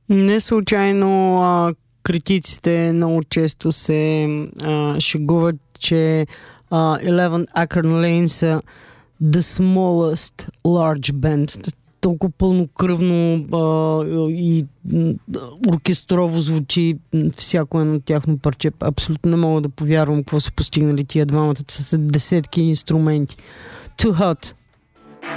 Не случайно критиците много често се шегуват, че 11 Acorn Lane са the smallest large band. Толкова пълнокръвно и оркестрово звучи всяко едно тяхно парче. Абсолютно не мога да повярвам какво са постигнали тия двамата. Това са десетки инструменти. Too Hot